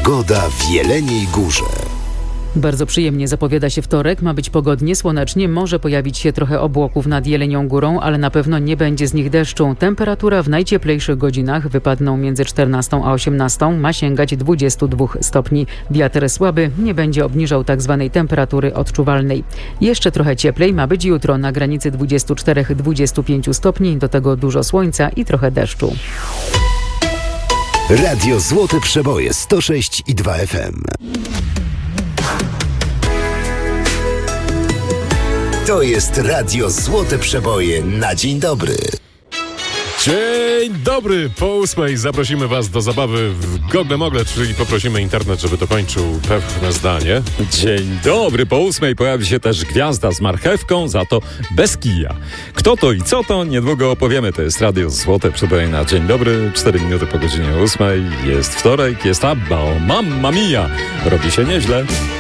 Pogoda w Jeleniej Górze. Bardzo przyjemnie zapowiada się wtorek, ma być pogodnie, słonecznie, może pojawić się trochę obłoków nad Jelenią Górą, ale na pewno nie będzie z nich deszczu. Temperatura w najcieplejszych godzinach, wypadną między 14 a 18, ma sięgać 22 stopni. Wiatr słaby, nie będzie obniżał tzw. temperatury odczuwalnej. Jeszcze trochę cieplej ma być jutro, na granicy 24-25 stopni, do tego dużo słońca i trochę deszczu. Radio Złote Przeboje 106,2 FM. To jest Radio Złote Przeboje na dzień dobry. Dzień dobry, po 8 zaprosimy Was do zabawy w Gogle Mogle, czyli poprosimy internet, żeby dokończył pewne zdanie. Dzień dobry, po 8 pojawi się też gwiazda z marchewką, za to bez kija. Kto to i co to, niedługo opowiemy. To jest Radio Złote Przeboje na dzień dobry, 4 minuty po godzinie 8. Jest wtorek, jest ABBA, o Mamma Mia, robi się nieźle.